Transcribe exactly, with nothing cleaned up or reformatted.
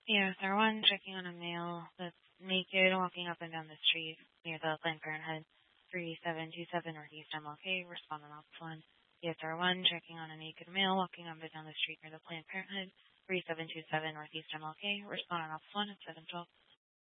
Yeah, star one, checking on a male that's naked, walking up and down the street near the Planned Parenthood, three seven two seven Northeast M L K, respond on Ops one. P S R one, checking on a naked male, walking up and down the street near the Planned Parenthood, three seven two seven Northeast M L K, respond on Ops one at seven twelve.